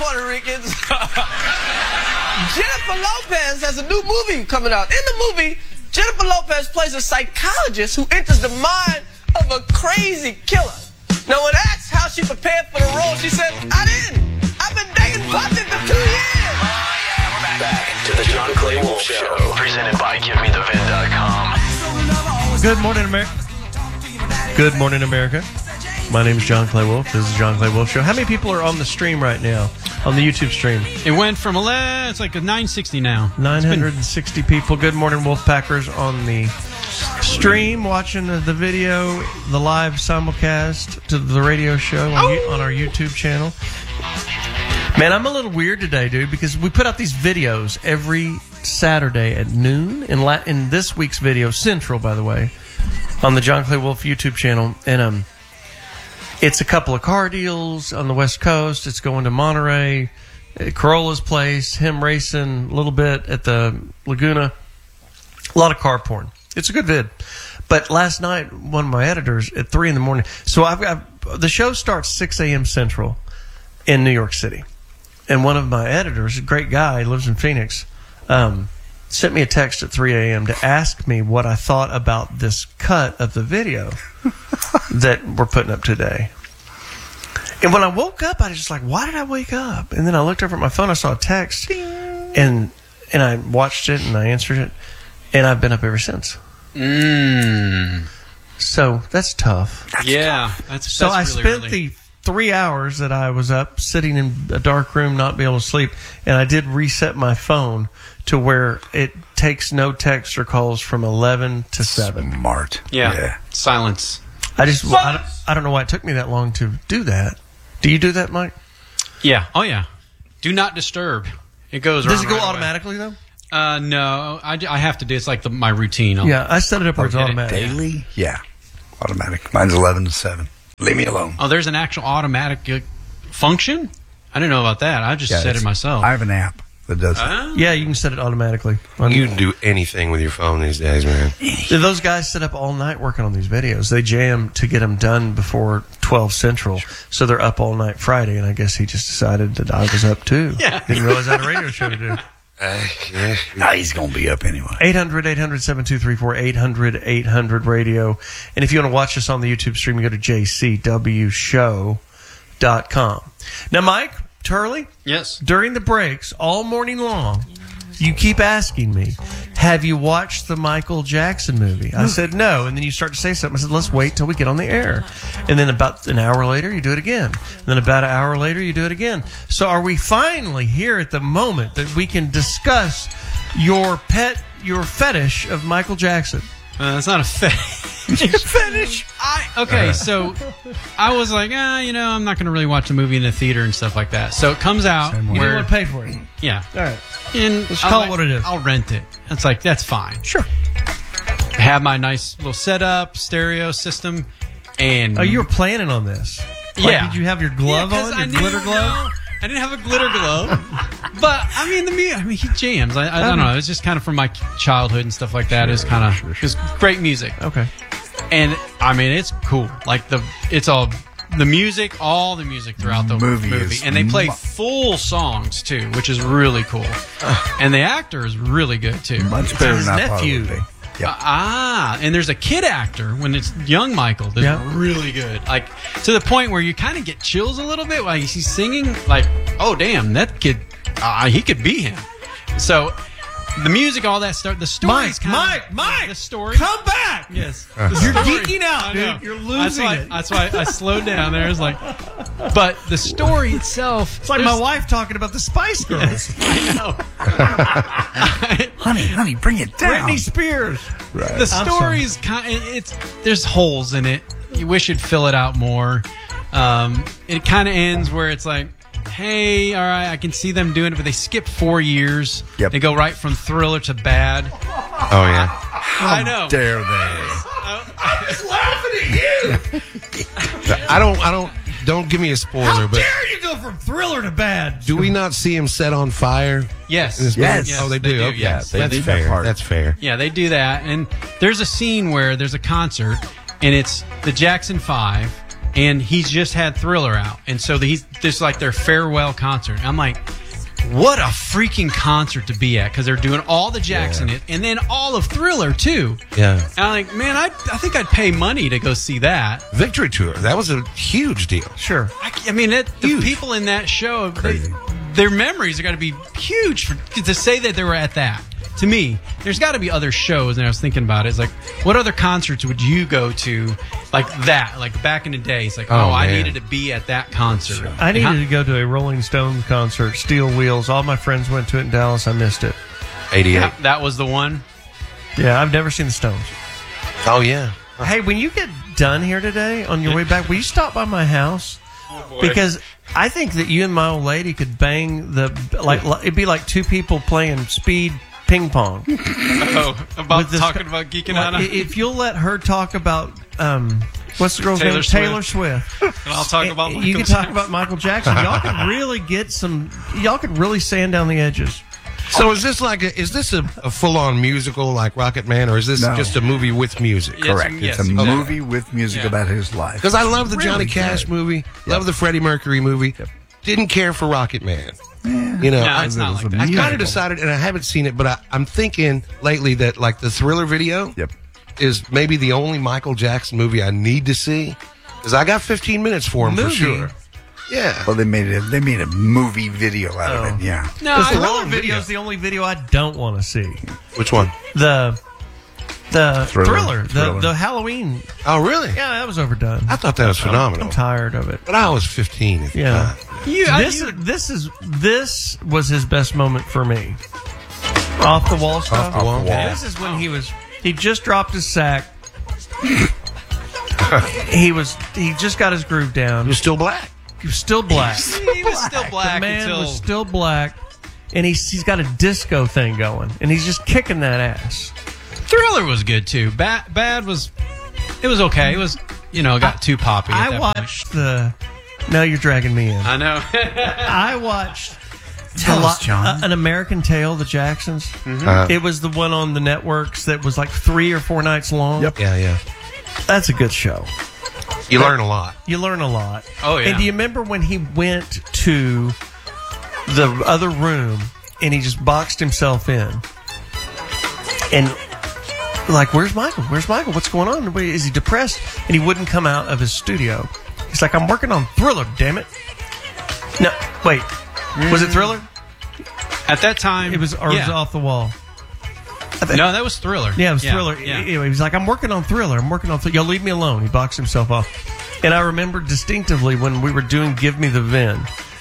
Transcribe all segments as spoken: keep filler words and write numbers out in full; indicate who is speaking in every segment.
Speaker 1: Puerto Ricans. Jennifer Lopez has a new movie coming out. In the movie, Jennifer Lopez plays a psychologist who enters the mind of a crazy killer. Now, when asked how she prepared for the role, she said, I didn't. I've been dating Buffy for two years.
Speaker 2: Back to the John Clay Wolf Show, presented by Give Me The Vin dot com.
Speaker 3: Good morning, America. Good morning, America. My name is John Clay Wolf. This is the John Clay Wolf Show. How many people are on the stream right now, on the YouTube stream?
Speaker 4: It went from eleven, it's like a nine sixty now.
Speaker 3: nine hundred sixty people. Good morning, Wolfpackers, on the stream, watching the, the video, the live simulcast to the radio show on, oh. on our YouTube channel. Man, I'm a little weird today, dude, because we put out these videos every Saturday at noon. In, la- in this week's video, Central, by the way, on the John Clay Wolf YouTube channel. And um, it's a couple of car deals on the West Coast. It's going to Monterey, uh, Corolla's place, him racing a little bit at the Laguna. A lot of car porn. It's a good vid. But last night, one of my editors at three in the morning. So I've got the show starts six a.m. Central in New York City. And one of my editors, a great guy, lives in Phoenix, um, sent me a text at three a.m. to ask me what I thought about this cut of the video that we're putting up today. And when I woke up, I was just like, why did I wake up? And then I looked over at my phone, I saw a text, and and I watched it, and I answered it, and I've been up ever since.
Speaker 4: Mm.
Speaker 3: So that's tough.
Speaker 4: That's yeah. Tough. That's,
Speaker 3: so
Speaker 4: that's
Speaker 3: I
Speaker 4: really,
Speaker 3: spent
Speaker 4: really...
Speaker 3: the three hours that I was up sitting in a dark room, not be able to sleep, and I did reset my phone to where it takes no text or calls from eleven to seven.
Speaker 5: Smart.
Speaker 4: Yeah.
Speaker 5: yeah.
Speaker 4: Silence.
Speaker 3: I just well, I, don't, I don't know why it took me that long to do that. Do you do that, Mike?
Speaker 4: Yeah. Oh, yeah. Do not disturb. It goes.
Speaker 3: Does it go
Speaker 4: right
Speaker 3: automatically
Speaker 4: away.
Speaker 3: though?
Speaker 4: Uh, no, I, I have to do. It's like the, my routine. I'll,
Speaker 3: yeah, I set it up where it's automatic.
Speaker 5: It daily? Yeah, automatic. Mine's eleven to seven. Leave me alone.
Speaker 4: Oh, there's an actual automatic uh, function? I didn't know about that. I just
Speaker 5: yeah,
Speaker 4: set it myself.
Speaker 5: I have an app that does it.
Speaker 4: Uh,
Speaker 3: yeah, you can set it automatically.
Speaker 6: You can do anything with your phone these days, man.
Speaker 3: Those guys sit up all night working on these videos. They jam to get them done before twelve Central, so they're up all night Friday, and I guess he just decided that I was up too.
Speaker 4: Yeah.
Speaker 3: Didn't realize I had a radio show to do.
Speaker 6: Uh, yeah.
Speaker 5: Nah, he's going to be up anyway.
Speaker 3: eight hundred, eight hundred, seven two three four, eight hundred, eight hundred radio. And if you want to watch us on the YouTube stream, you go to j c w show dot com. Now, Mike Turley,
Speaker 4: yes.
Speaker 3: During the breaks, all morning long, you keep asking me, have you watched the Michael Jackson movie? I said no. And then you start to say something. I said, let's wait till we get on the air. And then about an hour later, you do it again. And then about an hour later, you do it again. So are we finally here at the moment that we can discuss your pet, your fetish of Michael Jackson?
Speaker 4: Uh, it's not a fetish.
Speaker 3: fetish?
Speaker 4: I, okay, so I was like, ah, you know, I'm not going to really watch a movie in the theater and stuff like that. So it comes out.
Speaker 3: You
Speaker 4: where,
Speaker 3: don't want to pay for it.
Speaker 4: Yeah.
Speaker 3: All right.
Speaker 4: And
Speaker 3: Let's
Speaker 4: I'll
Speaker 3: call
Speaker 4: like,
Speaker 3: it what it is.
Speaker 4: I'll rent it. It's like, that's fine.
Speaker 3: Sure.
Speaker 4: Have my nice little setup, stereo system, and...
Speaker 3: Oh, you were planning on this? Like,
Speaker 4: yeah.
Speaker 3: Did you have your glove
Speaker 4: yeah,
Speaker 3: on, your
Speaker 4: I
Speaker 3: glitter
Speaker 4: knew,
Speaker 3: glove?
Speaker 4: No, I didn't have a glitter glove. But, I mean, the mu- I mean, he jams. I, I don't know. It's just kind of from my childhood and stuff like that. Sure, it's kind of sure, sure. It's great music.
Speaker 3: Okay.
Speaker 4: And, I mean, it's cool. Like, the it's all... The music, all the music throughout the movie. movie. And they play full songs, too, which is really cool. And the actor is really good, too.
Speaker 5: Much better
Speaker 3: his
Speaker 5: than I
Speaker 3: nephew.
Speaker 5: thought it would be. Yep.
Speaker 4: Uh, ah, and there's a kid actor when it's young Michael that's
Speaker 3: yeah.
Speaker 4: really good. Like, to the point where you kind of get chills a little bit while he's singing. Like, oh, damn, that kid, uh, he could be him. So... The music, all that stuff. The story's kind
Speaker 3: Mike,
Speaker 4: of...
Speaker 3: Mike, Mike!
Speaker 4: The story...
Speaker 3: Come back!
Speaker 4: Yes.
Speaker 3: You're
Speaker 4: story,
Speaker 3: geeking out, dude.
Speaker 4: know.
Speaker 3: You're
Speaker 4: That's
Speaker 3: losing
Speaker 4: why,
Speaker 3: it.
Speaker 4: That's why I slowed down there. It's like... But the story itself...
Speaker 3: It's like my wife talking about the Spice Girls.
Speaker 4: Yes, I know.
Speaker 5: honey, honey, bring it down.
Speaker 3: Britney Spears.
Speaker 5: Right.
Speaker 4: The story's kind of... It's, there's holes in it. You wish you'd fill it out more. Um, it kind of ends where it's like... Hey, all right, I can see them doing it, but they skip four years.
Speaker 5: Yep.
Speaker 4: They go right from Thriller to Bad.
Speaker 6: Oh, yeah.
Speaker 5: How
Speaker 4: I know.
Speaker 5: dare they?
Speaker 3: I was laughing at you.
Speaker 6: I don't, I don't, don't give me a spoiler,
Speaker 3: How
Speaker 6: but
Speaker 3: dare you go from Thriller to Bad?
Speaker 6: do we not see him set on fire?
Speaker 4: Yes.
Speaker 6: in this
Speaker 5: Yes.
Speaker 6: movie? Oh, they do.
Speaker 4: They do,
Speaker 6: okay.
Speaker 4: yes.
Speaker 5: They
Speaker 6: That's
Speaker 5: do that
Speaker 6: fair.
Speaker 5: part.
Speaker 6: That's fair.
Speaker 4: Yeah, they do that. And there's a scene where there's a concert, and it's the Jackson Five, and he's just had Thriller out, and so the, he's this is like their farewell concert. I'm like, what a freaking concert to be at, because they're doing all the Jackson
Speaker 6: Yeah.
Speaker 4: it, and then all of Thriller too.
Speaker 6: Yeah.
Speaker 4: And I'm like, man, I I think I'd pay money to go see that.
Speaker 6: Victory Tour. That was a huge deal.
Speaker 3: Sure.
Speaker 4: I, I mean, it, the
Speaker 6: Huge.
Speaker 4: people in that show, they,
Speaker 5: Crazy.
Speaker 4: their memories are going to be huge for, to say that they were at that. To me, there's got to be other shows, and I was thinking about it. It's like, what other concerts would you go to like that? Like back in the day, it's like, oh,
Speaker 6: Oh,
Speaker 4: I
Speaker 6: man.
Speaker 4: needed to be at that concert.
Speaker 3: I
Speaker 4: And
Speaker 3: needed
Speaker 4: how-
Speaker 3: to go to a Rolling Stones concert, Steel Wheels. All my friends went to it in Dallas. I missed it.
Speaker 6: eighty-eight.
Speaker 4: that, that was the one.
Speaker 3: Yeah, I've never seen the Stones.
Speaker 6: Oh, yeah.
Speaker 3: Hey, when you get done here today on your way back, will you stop by my house? Because I think that you and my old lady could bang the like. li- It'd be like two people playing speed ping pong.
Speaker 4: Oh, about
Speaker 3: With this-
Speaker 4: talking about geeking out.
Speaker 3: Like, i- if you'll let her talk about um, what's the girl's
Speaker 4: Taylor
Speaker 3: name?
Speaker 4: Swift.
Speaker 3: Taylor Swift.
Speaker 4: And I'll talk about
Speaker 3: you
Speaker 4: Michael
Speaker 3: can talk
Speaker 4: Jackson.
Speaker 3: about Michael Jackson. Y'all could really get some. Y'all could really sand down the edges.
Speaker 6: So is this like a, is this a, a full on musical like Rocket Man, or is this
Speaker 5: No.
Speaker 6: just a movie with music?
Speaker 4: Yes,
Speaker 5: Correct.
Speaker 4: yes,
Speaker 5: it's a
Speaker 4: exactly.
Speaker 5: movie with music
Speaker 4: Yeah.
Speaker 5: about his life.
Speaker 6: Because I love the
Speaker 5: Really
Speaker 6: Johnny Cash
Speaker 5: good.
Speaker 6: movie, love the Freddie Mercury movie. Didn't care for Rocket Man. You know,
Speaker 4: No,
Speaker 6: I,
Speaker 4: it's not
Speaker 5: it
Speaker 4: like
Speaker 5: was a
Speaker 4: that.
Speaker 6: I
Speaker 5: musical.
Speaker 6: kind of decided, and I haven't seen it, but I, I'm thinking lately that like the Thriller video
Speaker 5: Yep.
Speaker 6: is maybe the only Michael Jackson movie I need to see. Because I got fifteen minutes for him
Speaker 3: Movie?
Speaker 6: for sure. Yeah.
Speaker 5: Well, they made it. They made a movie video out
Speaker 3: Oh.
Speaker 5: of it. Yeah.
Speaker 4: No,
Speaker 3: The
Speaker 4: I,
Speaker 3: Thriller video is the only video I don't want to see.
Speaker 6: Which one?
Speaker 3: The the
Speaker 5: Thriller.
Speaker 3: thriller, the
Speaker 5: Thriller.
Speaker 3: the Halloween.
Speaker 6: Oh, really?
Speaker 3: Yeah, that was overdone.
Speaker 6: I thought that was phenomenal.
Speaker 3: I'm tired of it.
Speaker 6: But I was fifteen. At the
Speaker 3: Yeah.
Speaker 6: time.
Speaker 4: you, I,
Speaker 3: This
Speaker 4: you-
Speaker 3: is this is this was his best moment for me. Off the wall stuff.
Speaker 6: Off the wall.
Speaker 5: Off the wall.
Speaker 3: And this is when he was he just dropped his sack. he was he just got his groove down.
Speaker 6: He was still black.
Speaker 3: He was still black.
Speaker 4: he was still black
Speaker 3: The man
Speaker 4: until
Speaker 3: was still black, and he's he's got a disco thing going, and he's just kicking that ass.
Speaker 4: Thriller was good too. Bad, bad was it was okay. It was you know got too poppy. At
Speaker 3: I
Speaker 4: that
Speaker 3: watched the. Now you're dragging me in.
Speaker 4: Point. I know.
Speaker 3: I watched
Speaker 5: Tell
Speaker 3: a
Speaker 5: us,
Speaker 3: lot-
Speaker 5: John.
Speaker 3: uh, An American Tale, the Jacksons.
Speaker 6: Uh,
Speaker 3: It was the one on the networks that was like three or four nights long.
Speaker 5: Yep.
Speaker 6: yeah, yeah.
Speaker 3: That's a good show.
Speaker 6: You learn a lot.
Speaker 3: You learn a lot.
Speaker 4: Oh, yeah.
Speaker 3: And do you remember when he went to the other room and he just boxed himself in? And like, where's Michael? Where's Michael? What's going on? Is he depressed? And he wouldn't come out of his studio. He's like, I'm working on Thriller, damn it. No, wait. Was it Thriller?
Speaker 4: At that time,
Speaker 3: It was, or it was
Speaker 4: yeah.
Speaker 3: off the wall.
Speaker 4: No, that was Thriller.
Speaker 3: Yeah, it was Thriller.
Speaker 4: Yeah.
Speaker 3: Anyway, he was like, I'm working on Thriller. I'm working on Thriller. Y'all leave me alone. He boxed himself off. And I remember distinctively when we were doing Give Me the Vin.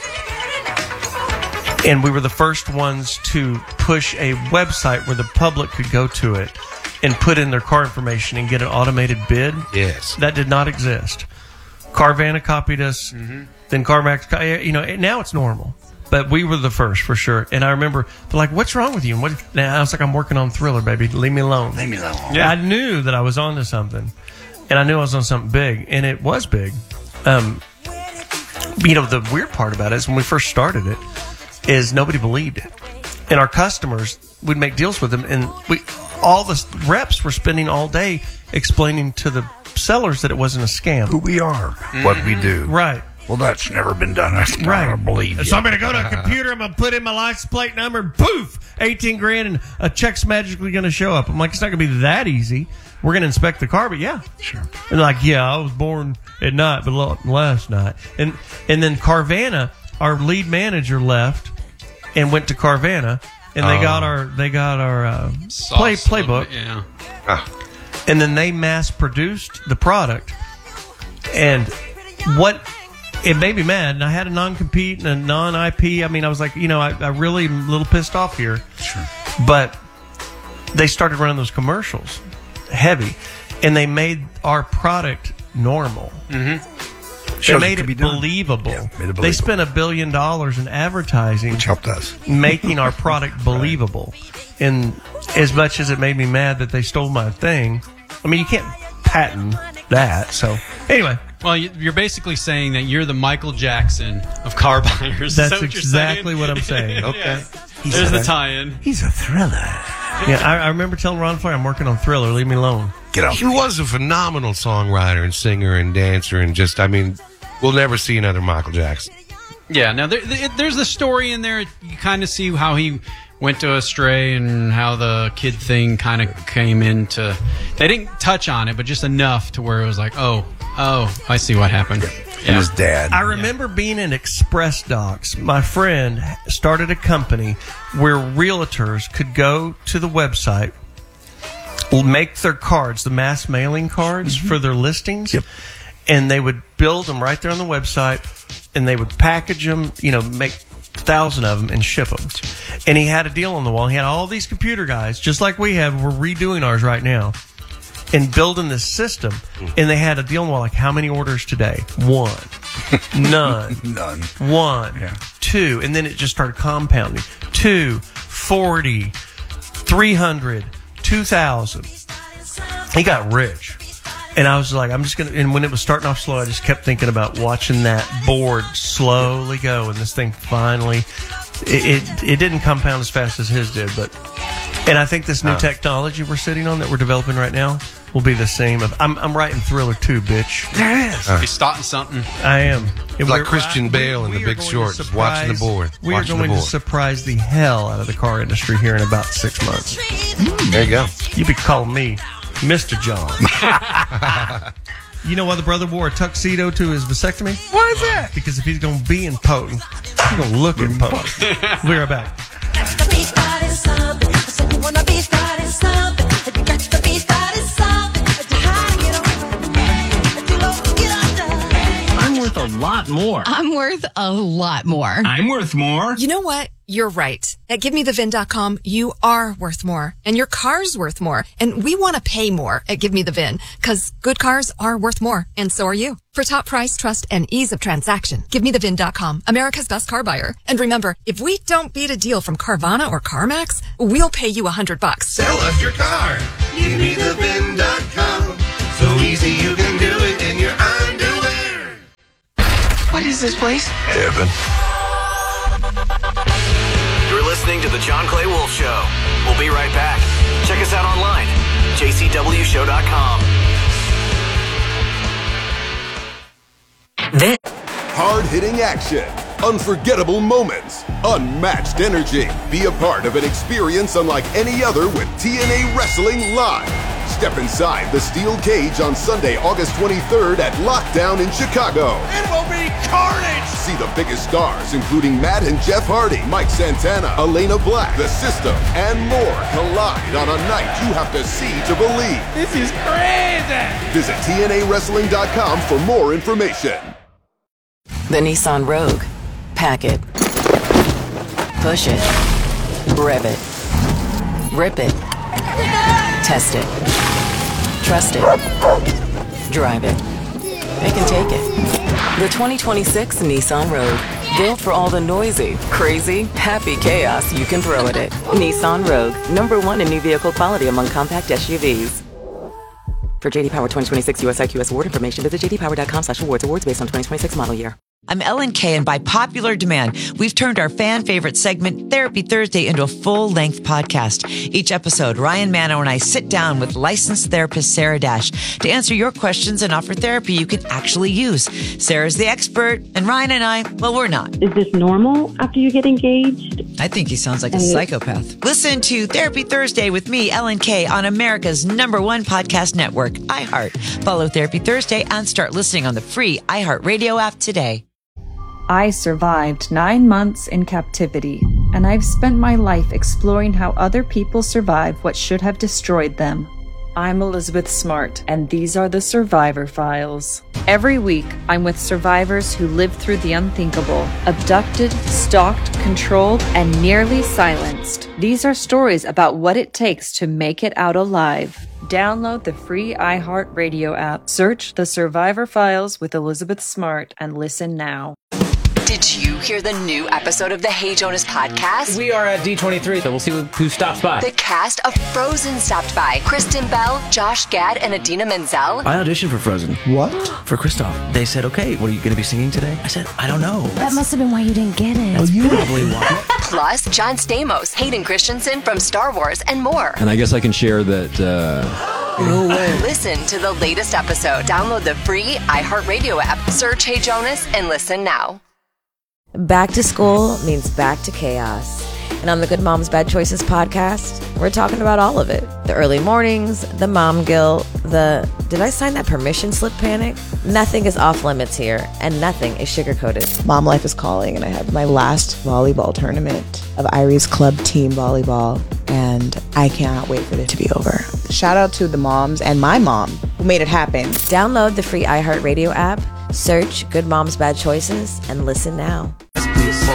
Speaker 3: And we were the first ones to push a website where the public could go to it and put in their car information and get an automated bid.
Speaker 6: Yes.
Speaker 3: That did not exist. Carvana copied us. Then CarMax, co- you know, now it's normal. But we were the first for sure. And I remember they're like, "What's wrong with you?" And what? And I was like, "I'm working on Thriller, baby. Leave me alone."
Speaker 5: Leave me alone.
Speaker 4: Yeah.
Speaker 3: I knew that I was onto something, and I knew I was on something big, and it was big. Um, you know, the weird part about it is when we first started it, is nobody believed it, and our customers would make deals with them, and we all the reps were spending all day explaining to the sellers that it wasn't a scam.
Speaker 5: Who we are, what we do.
Speaker 3: Right.
Speaker 5: Well, that's never been done. I can't
Speaker 3: Right.
Speaker 5: believe you.
Speaker 3: So I'm going to go to a computer. I'm going to put in my license plate number. And poof, eighteen grand, and a check's magically going to show up. I'm like, it's not going to be that easy. We're going to inspect the car, but yeah,
Speaker 5: Sure.
Speaker 3: and like, yeah, I was born at night, but lo- last night, and and then Carvana, our lead manager left and went to Carvana, and they
Speaker 6: Oh.
Speaker 3: got our they got our uh,
Speaker 4: Sauce
Speaker 3: play
Speaker 4: a little
Speaker 3: playbook,
Speaker 4: bit, Yeah.
Speaker 6: Ah,
Speaker 3: and then they mass produced the product. And what it made me mad, and I had a non-compete and a non-I P. I mean, I was like, you know, I, I really am a little pissed off here.
Speaker 5: Sure.
Speaker 3: But they started running those commercials heavy, and they made our product normal. They
Speaker 5: Shows
Speaker 3: made
Speaker 5: it
Speaker 3: it
Speaker 5: could be done.
Speaker 3: believable.
Speaker 5: Yeah, made it
Speaker 3: They
Speaker 5: believable.
Speaker 3: spent a billion dollars in advertising,
Speaker 5: Which helped us.
Speaker 3: making our product believable. And as much as it made me mad that they stole my thing, I mean, you can't patent that. So anyway,
Speaker 4: Well, you- you're basically saying that you're the Michael Jackson of car buyers. Is
Speaker 3: That's
Speaker 4: that what you're
Speaker 3: exactly
Speaker 4: saying?
Speaker 3: what I'm saying.
Speaker 6: okay.
Speaker 4: There's the tie-in.
Speaker 5: He's a thriller.
Speaker 3: Yeah, I, I remember telling Ron Flair, I'm working on Thriller, leave me alone.
Speaker 5: Get out.
Speaker 6: He was a phenomenal songwriter and singer and dancer and just, I mean, we'll never see another Michael Jackson.
Speaker 4: Yeah, now there, there, there's the story in there. You kind of see how he went to Astray and how the kid thing kind of came into. They didn't touch on it, but just enough to where it was like, oh, oh, I see what happened.
Speaker 5: And his dad.
Speaker 3: I remember being in Express Docs. My friend started a company where realtors could go to the website, make their cards, the mass mailing cards mm-hmm. for their listings,
Speaker 5: yep.
Speaker 3: and they would build them right there on the website, and they would package them, you know, make a thousand of them and ship them. And he had a deal on the wall. He had all these computer guys, just like we have. We're redoing ours right now. And building this system, and they had a deal on the wall, like how many orders today? One, none,
Speaker 5: none,
Speaker 3: one,
Speaker 5: yeah.
Speaker 3: two, and then it just started compounding. Two, forty, three hundred, two thousand. He got rich, and I was like, I'm just gonna. And when it was starting off slow, I just kept thinking about watching that board slowly go, and this thing finally, it it, it didn't compound as fast as his did, but. And I think this new
Speaker 6: uh,
Speaker 3: technology we're sitting on that we're developing right now will be the same. Of, I'm, I'm writing Thriller two, bitch.
Speaker 5: There it is.
Speaker 6: Uh,
Speaker 4: He's starting something.
Speaker 3: I am.
Speaker 6: It's like Christian Bale in The Big Short, just watching the board.
Speaker 3: We are going to surprise the hell out of the car industry here in about six months.
Speaker 6: Mm, there you go.
Speaker 3: You be calling me Mister John. You know why the brother wore a tuxedo to his vasectomy?
Speaker 5: Why is that?
Speaker 3: Because if he's going to be impotent, he's going to look impotent. We'll be right back.
Speaker 7: I'm worth a lot more.
Speaker 8: I'm worth a lot more.
Speaker 7: I'm worth more.
Speaker 9: You know what? You're right. At Give Me The Vin dot com, you are worth more. And your car's worth more. And we want to pay more at Give Me The Vin, because good cars are worth more. And so are you. For top price, trust, and ease of transaction, Give Me The Vin dot com, America's best car buyer. And remember, if we don't beat a deal from Carvana or CarMax, we'll pay you a hundred bucks.
Speaker 6: Sell us your car. Give Me The Vin dot com. So easy you can do it in your underwear.
Speaker 1: What is this place?
Speaker 5: Heaven.
Speaker 2: You're listening to The John Clay Wolf Show. We'll be right back. Check us out online, j c w show dot com.
Speaker 10: Hard-hitting action, unforgettable moments, unmatched energy. Be a part of an experience unlike any other with T N A Wrestling Live. Step inside the steel cage on Sunday, August twenty-third at Lockdown in Chicago.
Speaker 1: It will be carnage!
Speaker 10: See the biggest stars, including Matt and Jeff Hardy, Mike Santana, Elena Black, The System, and more collide on a night you have to see to believe.
Speaker 1: This is crazy!
Speaker 10: Visit T N A Wrestling dot com for more information.
Speaker 11: The Nissan Rogue. Pack it. Push it. Rev it. Rip it. Test it. Trust it. Drive it. They can take it. The twenty twenty-six Nissan Rogue. Built for all the noisy, crazy, happy chaos you can throw at it. Nissan Rogue. Number one in new vehicle quality among compact S U Vs. For J D Power twenty twenty-six U S I Q S award information, visit j d power dot com slash awards. Awards based on twenty twenty-six model year.
Speaker 12: I'm Ellen Kay, and by popular demand, we've turned our fan favorite segment, Therapy Thursday, into a full-length podcast. Each episode, Ryan Mano and I sit down with licensed therapist Sarah Dash to answer your questions and offer therapy you can actually use. Sarah's the expert, and Ryan and I, well, we're not.
Speaker 13: Is this normal after you get engaged?
Speaker 12: I think he sounds like a psychopath. Listen to Therapy Thursday with me, Ellen Kay, on America's number one podcast network, iHeart. Follow Therapy Thursday and start listening on the free iHeartRadio app today.
Speaker 14: I survived nine months in captivity, and I've spent my life exploring how other people survive what should have destroyed them. I'm Elizabeth Smart, and these are the Survivor Files. Every week, I'm with survivors who lived through the unthinkable, abducted, stalked, controlled, and nearly silenced. These are stories about what it takes to make it out alive. Download the free iHeartRadio app, search The Survivor Files with Elizabeth Smart, and listen now.
Speaker 15: Did you hear the new episode of the Hey Jonas podcast?
Speaker 16: We are at D twenty-three, so we'll see who stops by.
Speaker 15: The cast of Frozen stopped by. Kristen Bell, Josh Gad, and Adina Menzel.
Speaker 17: I auditioned for Frozen.
Speaker 18: What?
Speaker 17: For Kristoff. They said, okay, what are you going to be singing today? I said, I don't know.
Speaker 19: That must have been why you didn't get it.
Speaker 17: That's oh, probably why.
Speaker 15: Plus, John Stamos, Hayden Christensen from Star Wars, and more.
Speaker 20: And I guess I can share that... Uh...
Speaker 15: No way. Listen to the latest episode. Download the free iHeartRadio app. Search Hey Jonas and listen now.
Speaker 21: Back to school means back to chaos. And on the Good Moms Bad Choices podcast, we're talking about all of it. The early mornings, the mom guilt, the did I sign that permission slip panic? Nothing is off limits here, and nothing is sugar-coated.
Speaker 22: Mom life is calling, and I have my last volleyball tournament of Irie's club team volleyball, and I cannot wait for it to be over. Shout out to the moms and my mom who made it happen.
Speaker 21: Download the free iHeartRadio app, search Good Moms Bad Choices, and listen now.